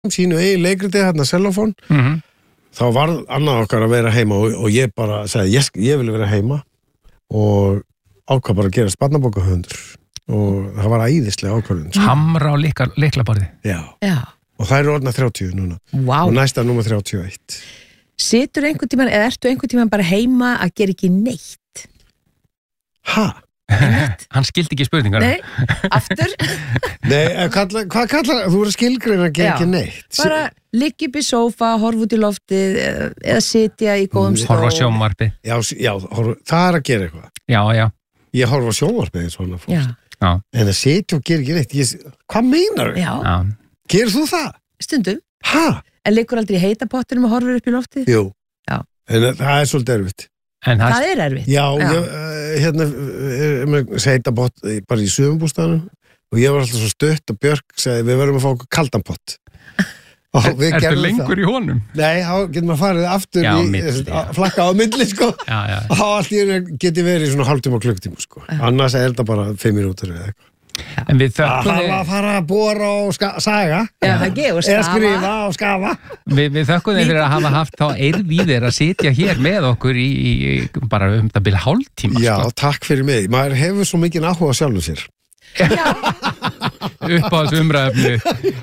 sínu eigin leikriti hérna Cellofón þá var annað okkar að vera heima og ég bara sagði, ég vil vera heima og ákvað bara að gera barnabókahöfundur og það var æðislega ákvörðun. Hamra á lyklaborði. Já. Og það eru orðna 30 núna. Vá. Og næsta númer 31. Situr einhvern tímann, eða ertu einhvern tímann bara heima að gera ekki neitt? Ha? Hann skildi ekki spurningar. Nei, aftur. Nei, hvað kallar, þú eru skilgrein að gera ekki neitt. Bara liggja upp í sófa, horfa út í loftið eða sitja í góðum stól. Horfa á sjónvarpið. Já, það er að gera eitthvað. Já. Ég horfa á sjónvarpið eins og svona fólk. Já. En að sitja og gera ekki neitt, hvað meinar þú? Já. Gerir þú það? Stundum. Ha? En liggur aldrei í heita pottinum og horfur upp í loftið? Jú. Já. En það er svolítið erfitt. Það er erfitt? Já. Ég með heita pott bara í sumarbústaðnum og ég var alltaf svo stutt og Björk sagði við verðum að fá okkur kaldan pott. Ertu lengur í honum? Nei, þá getur maður farið aftur flakka á milli, sko. Já. Og þá allt geti verið í svona hálftíma og klukktíma, sko. Annars er þetta bara 5 mínútur eða eitthvað. En við Það var að fara að bora og saga. Já, það gefur eða skrifa og skafa. Við þökkum þeir fyrir að hafa haft þá eirvíðir að sitja hér með okkur í bara það byrja hálftíma. Já, takk fyrir mig. Maður hefur svo mikið áhuga sjálfum sér. Upp á þessu umræðefni.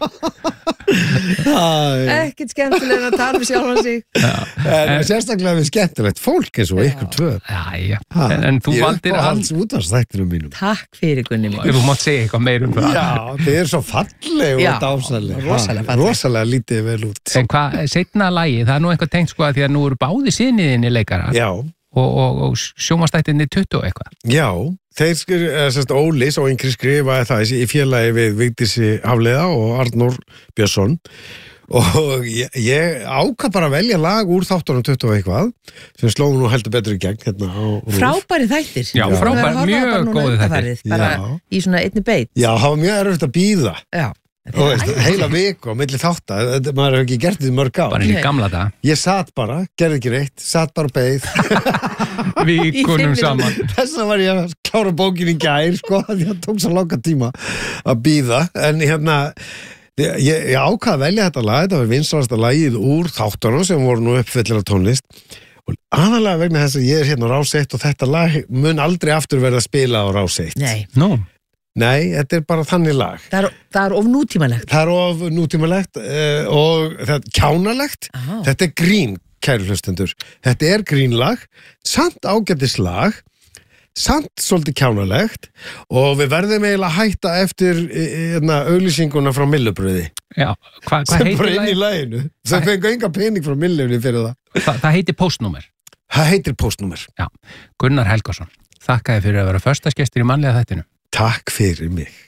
Ekkert skemmtilega að tala sjálfan sig. En sérstaklega við skemmtilegt fólk eins og ykkur tvö. Já. En þú valdir hans útvarpsþættinum mínum. Takk fyrir Gunni mín. Þú mátt segja eitthvað meir það. Já, þið er svo falleg og dásaleg. Rosalega lítið vel út. En hvað, seinna lagi, það er nú eitthvað tengt sko að því að nú eru báði syniðinni leikarar. Já. Og sjónvarpsþættinni 20 eitthvað. Já, þeir Ólis og einhver skrifaði það í félagi við Vigdísi Hafliða og Arnór Björnsson og ég ákvað bara að velja lag úr þáttunum 20 eitthvað sem slóðu nú heldur betur í gegn hérna á RÚV. Frábæri þættir. Já, mjög góði þættir. Bara í svona einni beit. Já, það var mjög erfitt að bíða. Já. Og heila viku á milli þátta, maður hefur ekki gert þetta í mörg ár. Bara í gamla dag. Ég satt bara, gerði ekki reitt, satt bara beið. Vikunum saman. Þess að var ég að klára bókin í gær, sko, því það tók svo langa tíma að bíða. En hérna, ég ákvað að velja þetta lag, þetta var vinsælasta lagið úr þáttunum sem voru nú uppfyllir af tónlist. Og aðalega vegna þess að ég er hérna á Rás 1 og þetta lag mun aldrei aftur verða að spila á Rás 1. Nei, þetta er bara þannig lag. Það er of nútímalegt. Það er of nútímalegt og það er kjánalegt. Þetta er grín, kæru hlustendur. Þetta er grínlag, samt ágætis lag, samt svolítið kjánalegt og við verðum eiginlega að hætta eftir auglýsinguna frá Millubröði. Já, hvað heitir sem bara inn í laginu. Það fengu enga pening frá Millubröði fyrir það. Það heitir Póstnúmer. Það heitir Póstnúmer. Já, Gunnar Helgason. Þakka þér fyrir að vera föstagestur í mannlega þættinu. Takk fyrir mig.